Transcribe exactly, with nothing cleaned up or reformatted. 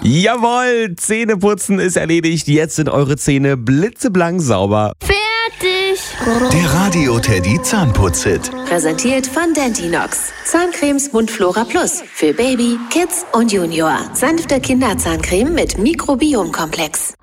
Jawohl, Zähneputzen ist erledigt. Jetzt sind eure Zähne blitzeblank sauber. Fertig! Der Radio Teddy Zahnputzhit. Präsentiert von Dentinox. Zahncremes Mundflora Plus. Für Baby, Kids und Junior. Sanfte Kinderzahncreme mit Mikrobiomkomplex.